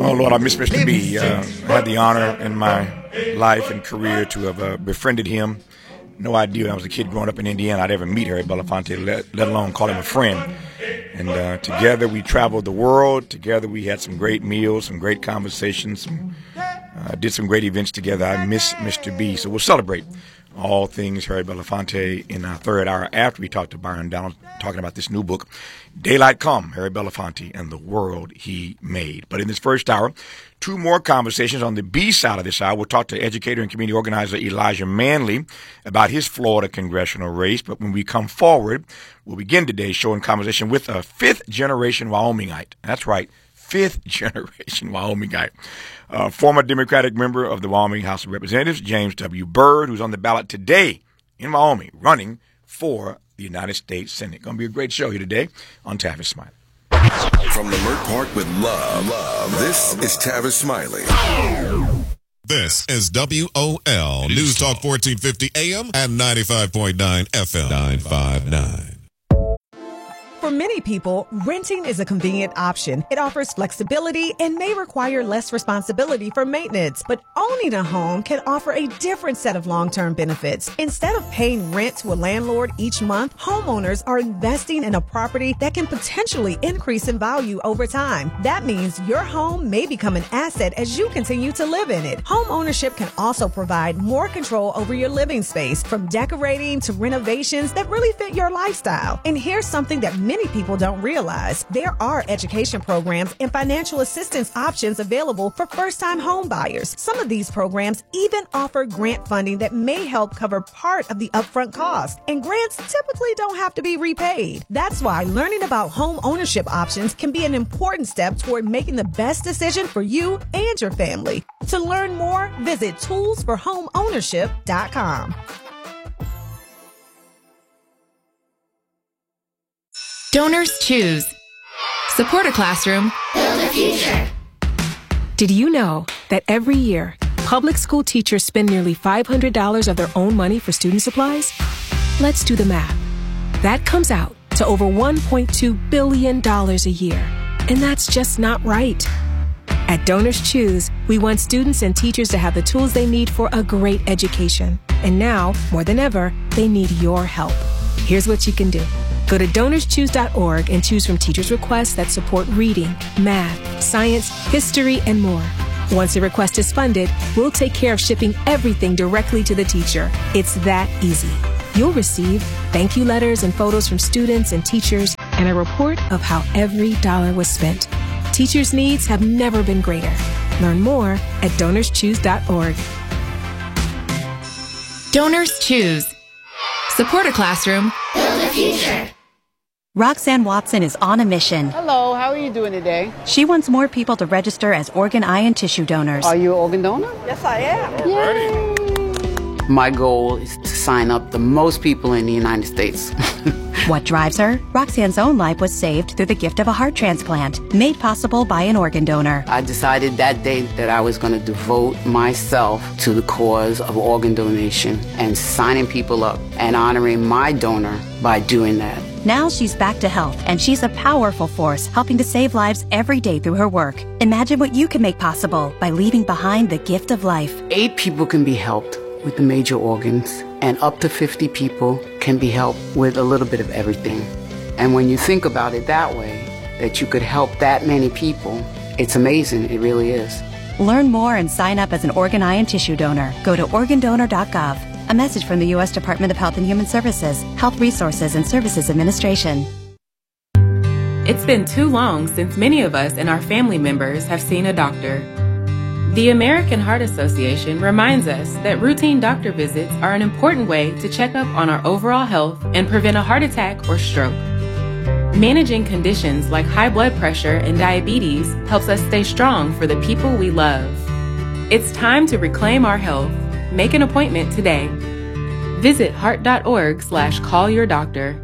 Well, Lord, I miss Mr. B. I had the honor in my life and career to have befriended him. No idea when I was a kid growing up in Indiana I'd ever meet Harry Belafonte, let alone call him a friend. And together we traveled the world. Together we had some great meals, some great conversations, did some great events together. I miss Mr. B. So we'll celebrate all things Harry Belafonte in our third hour after we talk to Byron Donald, talking about this new book, Daylight Come, Harry Belafonte and the World He Made. But in this first hour, two more conversations on the B side of this hour. We'll talk to educator and community organizer Elijah Manley about his Florida congressional race. But when we come forward, we'll begin today's show in conversation with a fifth-generation Wyomingite. That's right, fifth-generation Wyomingite. Former Democratic member of the Wyoming House of Representatives, James W. Byrd, who's on the ballot today in Wyoming, running for the United States Senate. Going to be a great show here today on Tavis Smiley. From Leimert Park with love, this is Tavis Smiley. This is WOL News Talk 1450 AM and 95.9 FM 959. For many people, renting is a convenient option. It offers flexibility and may require less responsibility for maintenance. But owning a home can offer a different set of long-term benefits. Instead of paying rent to a landlord each month, homeowners are investing in a property that can potentially increase in value over time. That means your home may become an asset as you continue to live in it. Home ownership can also provide more control over your living space, from decorating to renovations that really fit your lifestyle. And here's something that many people don't realize. There are education programs and financial assistance options available for first-time home buyers. Some of these programs even offer grant funding that may help cover part of the upfront cost. And grants typically don't have to be repaid. That's why learning about home ownership options can be an important step toward making the best decision for you and your family. To learn more, visit toolsforhomeownership.com. Donors choose. Support a classroom. Build a future. Did you know that every year, public school teachers spend nearly $500 of their own money for student supplies? Let's do the math. That comes out to over $1.2 billion a year. And that's just not right. At Donors Choose, we want students and teachers to have the tools they need for a great education. And now, more than ever, they need your help. Here's what you can do. Go to DonorsChoose.org and choose from teachers' requests that support reading, math, science, history, and more. Once a request is funded, we'll take care of shipping everything directly to the teacher. It's that easy. You'll receive thank you letters and photos from students and teachers and a report of how every dollar was spent. Teachers' needs have never been greater. Learn more at DonorsChoose.org. Donors choose. Support a classroom. Build a future. Roxanne Watson is on a mission. Hello, how are you doing today? She wants more people to register as organ, eye, and tissue donors. Are you an organ donor? Yes, I am. Yay. My goal is to sign up the most people in the United States. What drives her? Roxanne's own life was saved through the gift of a heart transplant, made possible by an organ donor. I decided that day that I was going to devote myself to the cause of organ donation and signing people up and honoring my donor by doing that. Now she's back to health, and she's a powerful force helping to save lives every day through her work. Imagine what you can make possible by leaving behind the gift of life. 8 people can be helped with the major organs, and up to 50 people can be helped with a little bit of everything. And when you think about it that way, that you could help that many people, it's amazing. It really is. Learn more and sign up as an organ, eye, and tissue donor. Go to organdonor.gov. A message from the U.S. Department of Health and Human Services, Health Resources and Services Administration. It's been too long since many of us and our family members have seen a doctor. The American Heart Association reminds us that routine doctor visits are an important way to check up on our overall health and prevent a heart attack or stroke. Managing conditions like high blood pressure and diabetes helps us stay strong for the people we love. It's time to reclaim our health. Make an appointment today. Visit heart.org/callyourdoctor.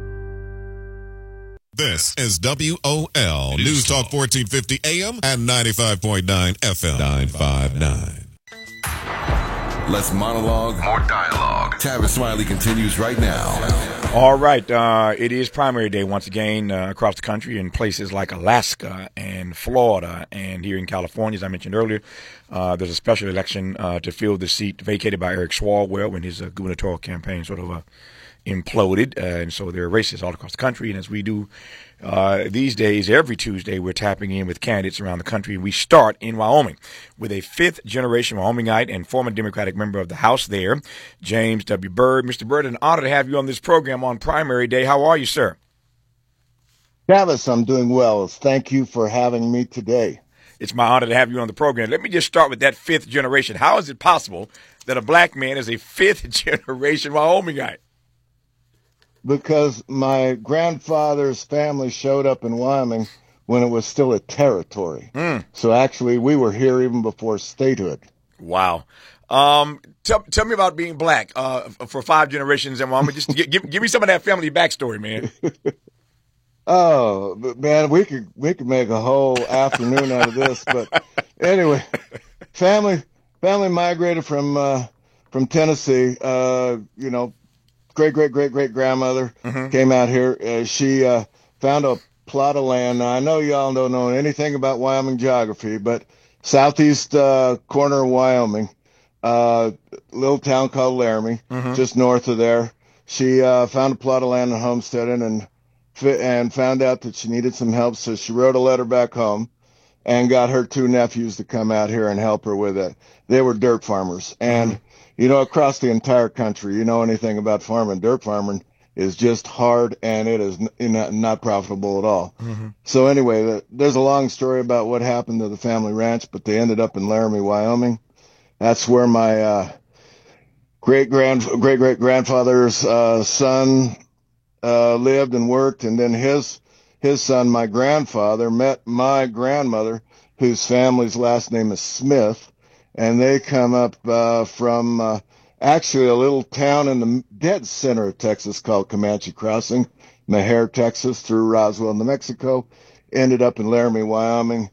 This is WOL News Talk 1450 AM and 95.9 FM 959. Less monologue, more dialogue. Tavis Smiley continues right now. All right. It is primary day once again across the country in places like Alaska and Florida and here in California, as I mentioned earlier. There's a special election to fill the seat vacated by Eric Swalwell when his gubernatorial campaign sort of imploded. And so there are races all across the country. And as we do these days, every Tuesday, we're tapping in with candidates around the country. We start in Wyoming with a fifth-generation Wyomingite and former Democratic member of the House there, James W. Byrd. Mr. Byrd, an honor to have you on this program on primary day. How are you, sir? Travis, I'm doing well. Thank you for having me today. It's my honor to have you on the program. Let me just start with that fifth generation. How is it possible that a black man is a fifth-generation Wyomingite? Because my grandfather's family showed up in Wyoming when it was still a territory. So actually, we were here even before statehood. Wow. Tell me about being black for 5 generations in Wyoming. Just give me some of that family backstory, man. Oh, man, we could make a whole afternoon out of this. But anyway, family migrated from Tennessee. Great grandmother came out here. She found a plot of land. Now, I know y'all don't know anything about Wyoming geography, but southeast corner of Wyoming, little town called Laramie, just north of there. She found a plot of land in homesteading and found out that she needed some help, so she wrote a letter back home and got her 2 nephews to come out here and help her with it. They were dirt farmers, and across the entire country, anything about farming, dirt farming is just hard, and it is not profitable at all. So anyway, there's a long story about what happened to the family ranch, but they ended up in Laramie, Wyoming. That's where my great-great-grandfather's son lived and worked, and then his son, my grandfather, met my grandmother, whose family's last name is Smith. And they come up from actually a little town in the dead center of Texas called Comanche Crossing, Meher, Texas, through Roswell, New Mexico, ended up in Laramie, Wyoming.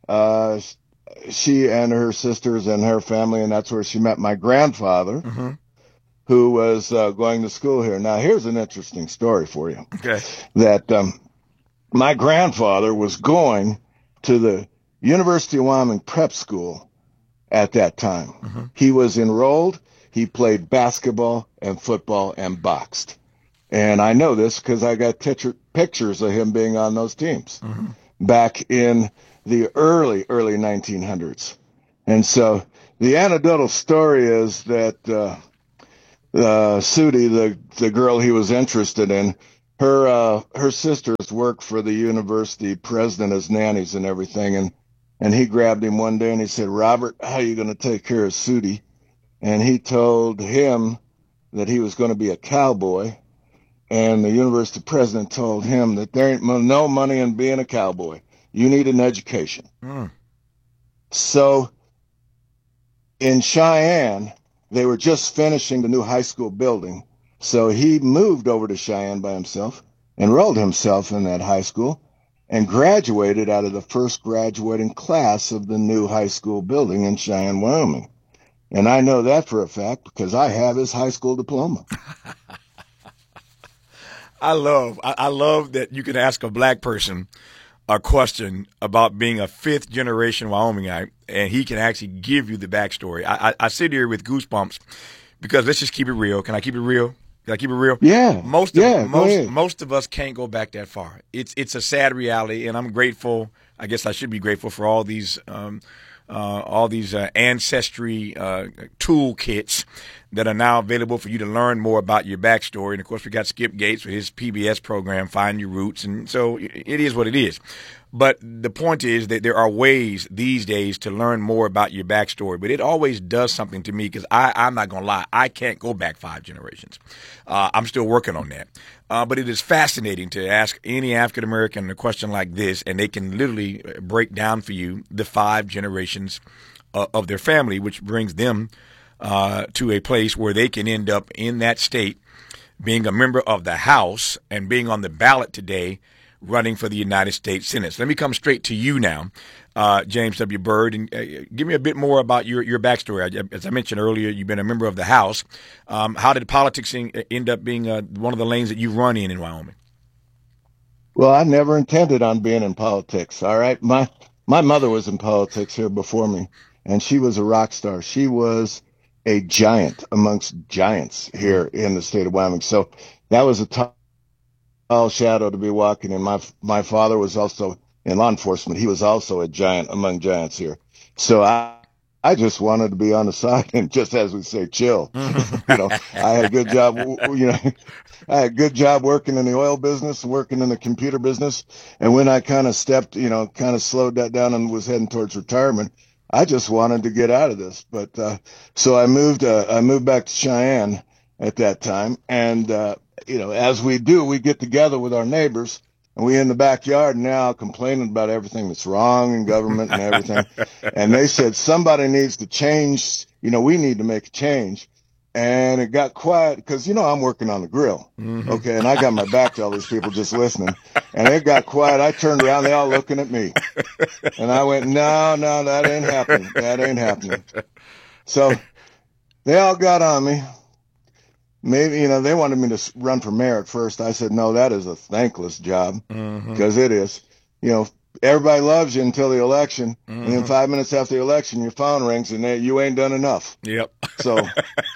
She and her sisters and her family, and that's where she met my grandfather, who was going to school here. Now, here's an interesting story for you. Okay. That my grandfather was going to the University of Wyoming prep school at that time. He was enrolled. He played basketball and football and boxed. And I know this because I got pictures of him being on those teams back in the early 1900s. And so the anecdotal story is that Sudi, the girl he was interested in, her sisters worked for the university president as nannies and everything. And he grabbed him one day and he said, "Robert, how are you going to take care of Sudi?" And he told him that he was going to be a cowboy. And the university president told him that there ain't no money in being a cowboy. You need an education. So in Cheyenne, they were just finishing the new high school building. So he moved over to Cheyenne by himself, enrolled himself in that high school, and graduated out of the first graduating class of the new high school building in Cheyenne, Wyoming. And I know that for a fact because I have his high school diploma. I love that you can ask a black person a question about being a fifth-generation Wyomingite, and he can actually give you the backstory. I sit here with goosebumps because let's just keep it real. Can I keep it real? Can I keep it real? Yeah. Most of us can't go back that far. It's a sad reality, and I'm grateful. I guess I should be grateful for all these ancestry toolkits that are now available for you to learn more about your backstory. And of course, we got Skip Gates with his PBS program, Find Your Roots, and so it is what it is. But the point is that there are ways these days to learn more about your backstory, but it always does something to me because I'm not going to lie. I can't go back 5 generations. I'm still working on that. But it is fascinating to ask any African-American a question like this, and they can literally break down for you the 5 generations of their family, which brings them to a place where they can end up in that state being a member of the House and being on the ballot today running for the United States Senate. So let me come straight to you now, James W. Byrd, and give me a bit more about your backstory. As I mentioned earlier, you've been a member of the House. How did politics end up being one of the lanes that you run in Wyoming? Well, I never intended on being in politics. All right. My mother was in politics here before me, and she was a rock star. She was a giant amongst giants here in the state of Wyoming. So that was a tall shadow to be walking in. My father was also in law enforcement. He was also a giant among giants here. So I just wanted to be on the side and just, as we say, chill. I had a good job, I had a good job working in the oil business, working in the computer business. And when I kind of slowed that down and was heading towards retirement, I just wanted to get out of this. But, so I moved back to Cheyenne at that time. And, as we do, we get together with our neighbors and we in the backyard now complaining about everything that's wrong in government and everything. And they said, somebody needs to change. We need to make a change. And it got quiet because, I'm working on the grill. Mm-hmm. Okay. And I got my back to all these people just listening. And it got quiet. I turned around. They all looking at me. And I went, no, that ain't happening. That ain't happening. So they all got on me. Maybe, they wanted me to run for mayor at first. I said, no, that is a thankless job because it is. Everybody loves you until the election. Mm-hmm. And then 5 minutes after the election, your phone rings and you ain't done enough. Yep. So,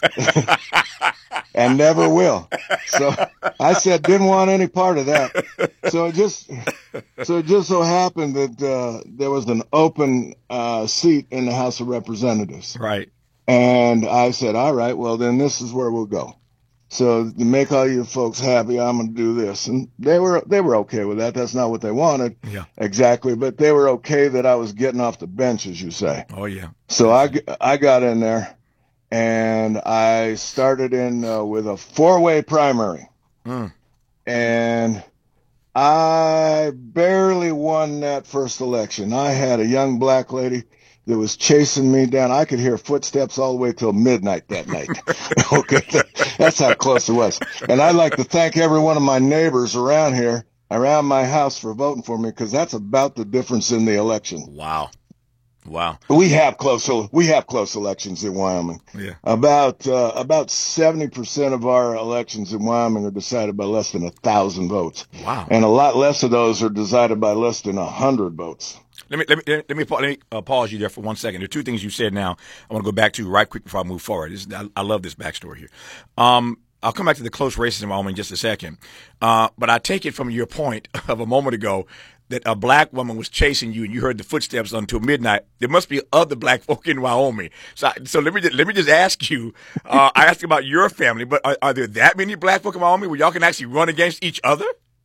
and never will. So I said, didn't want any part of that. So it just so happened that there was an open seat in the House of Representatives. Right. And I said, all right, well, then this is where we'll go. So to make all you folks happy, I'm going to do this. And they were okay with that. That's not what they wanted. Yeah. Exactly. But they were okay that I was getting off the bench, as you say. Oh, yeah. So I got in there and I started in with a 4-way primary. And I barely won that first election. I had a young black lady that was chasing me down. I could hear footsteps all the way till midnight that night. Okay. That's how close it was. And I'd like to thank every one of my neighbors around here, around my house for voting for me, because that's about the difference in the election. Wow. We have close elections in Wyoming. Yeah. About 70% of our elections in Wyoming are decided by less than 1,000 votes. Wow. And a lot less of those are decided by less than 100 votes. Let me pause you there for 1 second. There are two things you said now I want to go back to right quick before I move forward. I love this backstory here. I'll come back to the close races in Wyoming in just a second. But I take it from your point of a moment ago that a black woman was chasing you and you heard the footsteps until midnight. There must be other black folk in Wyoming. So let me just ask you, I asked about your family, but are there that many black folk in Wyoming where y'all can actually run against each other?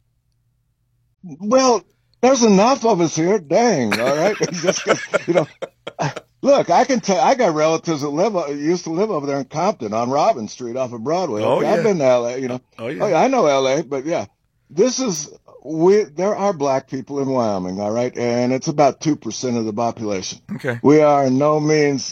Well, there's enough of us here. Dang. All right. Just, look, I can tell, I got relatives that used to live over there in Compton on Robin Street off of Broadway. Oh, yeah. I've been to LA, Oh, yeah. Oh, yeah, I know LA, but yeah, there are black people in Wyoming. All right. And it's about 2% of the population. Okay. We are in no means,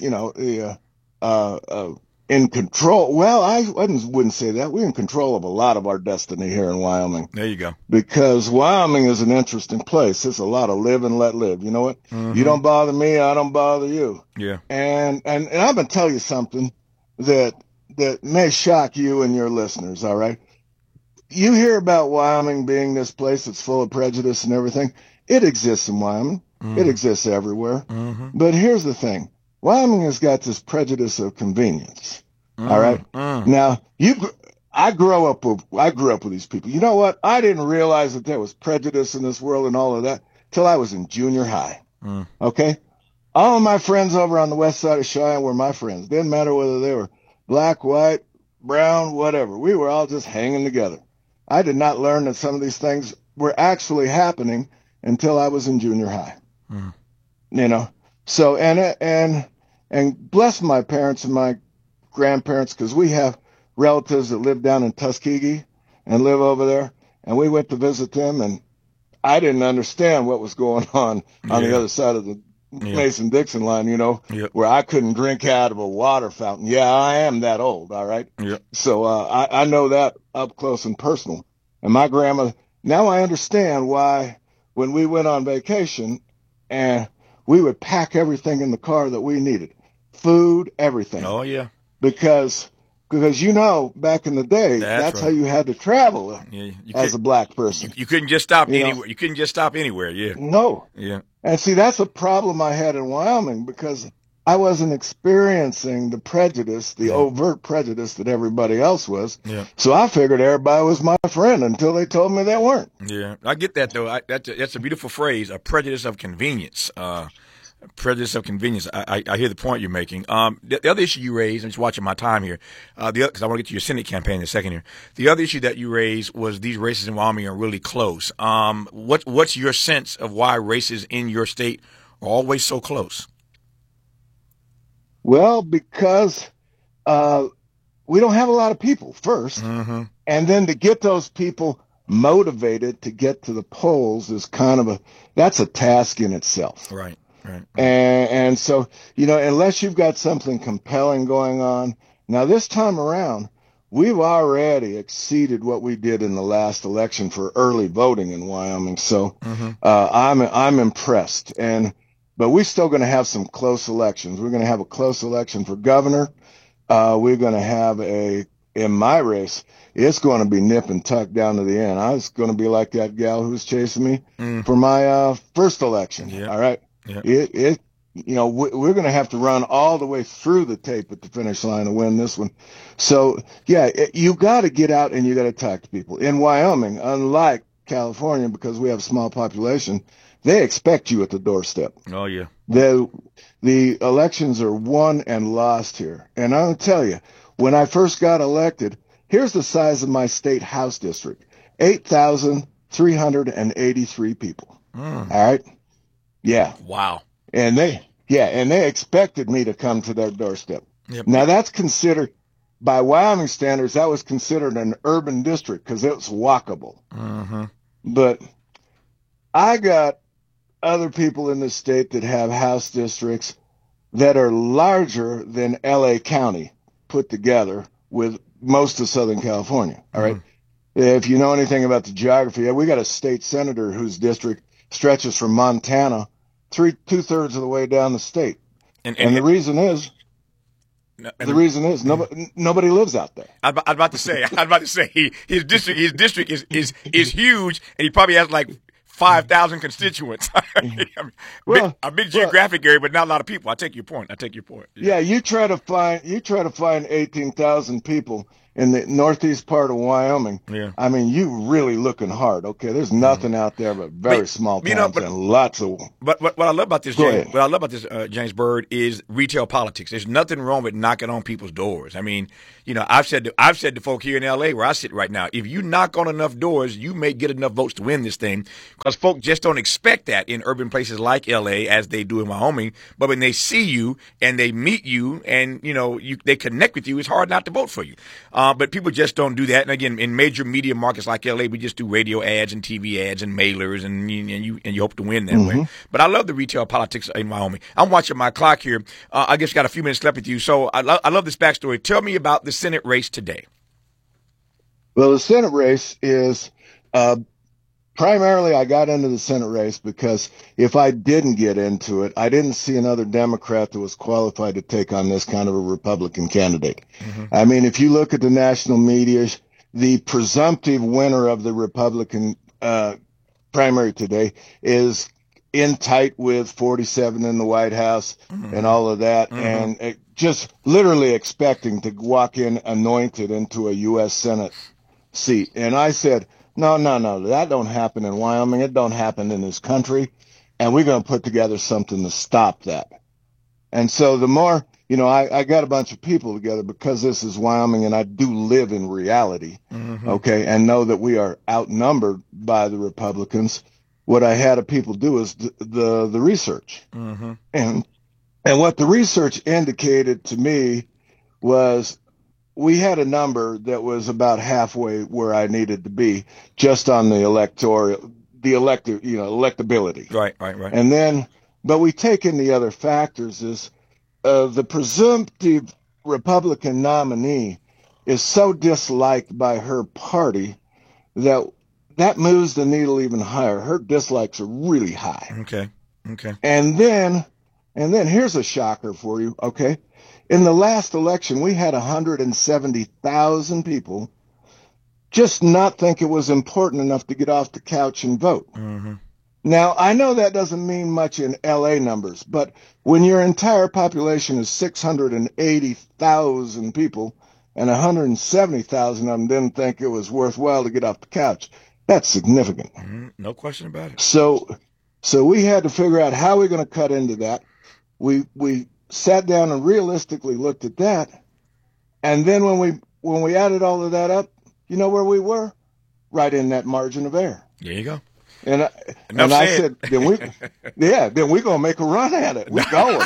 in control. Well, I wouldn't say that. We're in control of a lot of our destiny here in Wyoming. There you go. Because Wyoming is an interesting place. It's a lot of live and let live. You know what? Mm-hmm. You don't bother me, I don't bother you. Yeah. And I'm going to tell you something that may shock you and your listeners, all right? You hear about Wyoming being this place that's full of prejudice and everything. It exists in Wyoming. Mm-hmm. It exists everywhere. Mm-hmm. But here's the thing. Wyoming has got this prejudice of convenience. All right. Now, I grew up with these people. You know what? I didn't realize that there was prejudice in this world and all of that till I was in junior high. Okay. All of my friends over on the west side of Cheyenne were my friends. Didn't matter whether they were black, white, brown, whatever. We were all just hanging together. I did not learn that some of these things were actually happening until I was in junior high. So, and bless my parents and my grandparents, because we have relatives that live down in Tuskegee and live over there. And we went to visit them, and I didn't understand what was going on the other side of the Mason-Dixon line, where I couldn't drink out of a water fountain. Yeah, I am that old, all right? Yeah. So I know that up close and personal. And my grandma, now I understand why when we went on vacation and we would pack everything in the car that we needed, food, everything. Oh, yeah. Because back in the day, that's right. how you had to travel as a black person. You couldn't just stop anywhere. You couldn't just stop anywhere. Yeah. No. Yeah. And see, that's a problem I had in Wyoming because I wasn't experiencing the prejudice, the overt prejudice that everybody else was. Yeah. So I figured everybody was my friend until they told me they weren't. Yeah. I get that, though. That's a beautiful phrase, a prejudice of convenience. Prejudice of convenience. I hear the point you're making. The other issue you raised, I'm just watching my time here, because I want to get to your Senate campaign in a second here. The other issue that you raised was these races in Wyoming are really close. What's your sense of why races in your state are always so close? Well, because we don't have a lot of people first, and then to get those people motivated to get to the polls is that's a task in itself. Right. Right. And so, unless you've got something compelling going on, now this time around, we've already exceeded what we did in the last election for early voting in Wyoming. So, I'm impressed. But we're still going to have some close elections. We're going to have a close election for governor. We're going to have in my race, it's going to be nip and tuck down to the end. I was going to be like that gal who was chasing me for my first election. Yeah. All right. Yeah. We're going to have to run all the way through the tape at the finish line to win this one. So, you got to get out and you got to talk to people. In Wyoming, unlike California, because we have a small population, they expect you at the doorstep. Oh, yeah. The elections are won and lost here. And I'll tell you, when I first got elected, here's the size of my state house district, 8,383 people. All right. Yeah. Wow. And they expected me to come to their doorstep. Yep. Now that's considered, by Wyoming standards, that was considered an urban district because it was walkable. But I got other people in the state that have house districts that are larger than LA County put together with most of Southern California. All right. If you know anything about the geography, we got a state senator whose district stretches from Montana two-thirds of the way down the state. And the reason is nobody lives out there. I'm about to say his district is huge, and he probably has like 5,000 constituents. A big geographic area, but not a lot of people. I take your point. Yeah, you try to find 18,000 people in the northeast part of Wyoming. Yeah. I mean, you really looking hard. Okay, there's nothing out there but very small towns and lots of. But what I love about this, James Byrd, is retail politics. There's nothing wrong with knocking on people's doors. I mean, I've said to folk here in L.A. where I sit right now, if you knock on enough doors, you may get enough votes to win this thing, because folk just don't expect that in urban places like L.A. as they do in Wyoming. But when they see you and they meet you and they connect with you, it's hard not to vote for you. But people just don't do that. And again, in major media markets like LA, we just do radio ads and TV ads and mailers, and you hope to win that way. But I love the retail politics in Wyoming. I'm watching my clock here. I guess got a few minutes left with you. So I love this backstory. Tell me about the Senate race today. Well, the Senate race is primarily I got into the Senate race because if I didn't get into it, I didn't see another Democrat that was qualified to take on this kind of a Republican candidate. I mean, if you look at the national media, the presumptive winner of the Republican primary today is in tight with 47 in the White House and all of that, and just literally expecting to walk in anointed into a U.S. Senate seat. And I said, no, that don't happen in Wyoming. It don't happen in this country. And we're going to put together something to stop that. And so the more, I got a bunch of people together because this is Wyoming and I do live in reality, okay, and know that we are outnumbered by the Republicans. What I had of people do is the research. And what the research indicated to me was we had a number that was about halfway where I needed to be just on the electability. Right. And then, but we take in the other factors is the presumptive Republican nominee is so disliked by her party that that moves the needle even higher. Her dislikes are really high. Okay. And then here's a shocker for you. Okay. In the last election, we had 170,000 people just not think it was important enough to get off the couch and vote. Mm-hmm. Now, I know that doesn't mean much in LA numbers, but when your entire population is 680,000 people and 170,000 of them didn't think it was worthwhile to get off the couch, that's significant. Mm-hmm. No question about it. So we had to figure out how we're going to cut into that. We sat down and realistically looked at that. And then when we added all of that up, you know where we were? Right in that margin of error. There you go. And I said, then we're gonna make a run at it. We're going.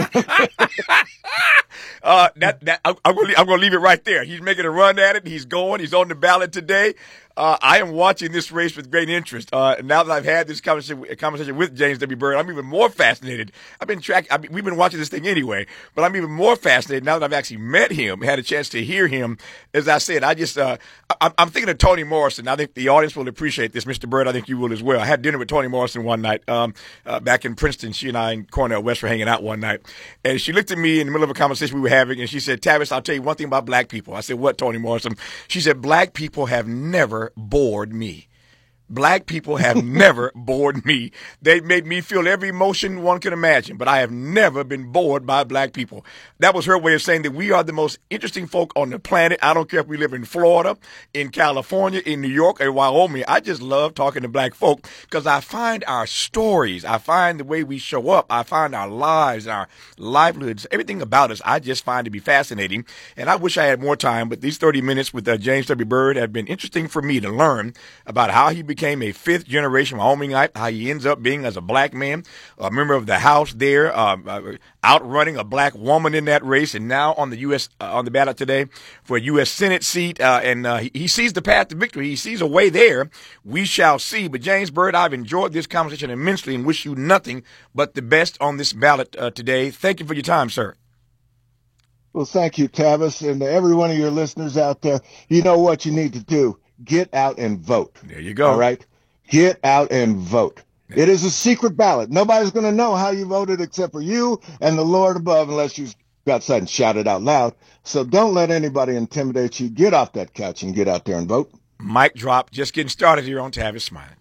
I'm gonna leave it right there. He's making a run at it. He's going. He's on the ballot today. I am watching this race with great interest. Now that I've had this conversation with James W. Byrd, I'm even more fascinated. We've been watching this thing anyway, but I'm even more fascinated now that I've actually met him, had a chance to hear him. As I said, I'm thinking of Toni Morrison. I think the audience will appreciate this, Mr. Byrd. I think you will as well. I had dinner with Toni Morrison one night back in Princeton. She and I in Cornell West were hanging out one night, and she looked at me in the middle of a conversation we were having, and she said, "Tavis, I'll tell you one thing about black people." I said, "What, Toni Morrison?" She said, "Black people have never bored me. Black people have never bored me. They've made me feel every emotion one can imagine, but I have never been bored by black people." That was her way of saying that we are the most interesting folk on the planet. I don't care if we live in Florida, in California, in New York, or Wyoming. I just love talking to black folk because I find our stories, I find the way we show up, I find our lives, our livelihoods, everything about us, I just find to be fascinating. And I wish I had more time, but these 30 minutes with James W. Byrd have been interesting for me to learn about how he became a fifth-generation Wyomingite, how he ends up being as a black man, a member of the House there, outrunning a black woman in that race, and now on the ballot today for a U.S. Senate seat. He sees the path to victory. He sees a way there. We shall see. But James Byrd, I've enjoyed this conversation immensely and wish you nothing but the best on this ballot today. Thank you for your time, sir. Well, thank you, Tavis, and to every one of your listeners out there. You know what you need to do. Get out and vote. There you go. All right? Get out and vote. It is a secret ballot. Nobody's going to know how you voted except for you and the Lord above unless you got something shouted out loud. So don't let anybody intimidate you. Get off that couch and get out there and vote. Mic drop. Just getting started here on Tavis Smiling.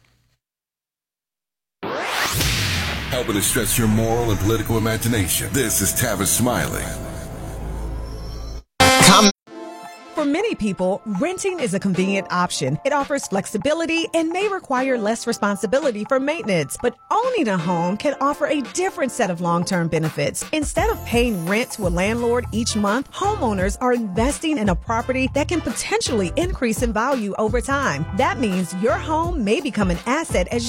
Helping to stretch your moral and political imagination. This is Tavis Smiling. For many people, renting is a convenient option. It offers flexibility and may require less responsibility for maintenance. But owning a home can offer a different set of long-term benefits. Instead of paying rent to a landlord each month, homeowners are investing in a property that can potentially increase in value over time. That means your home may become an asset as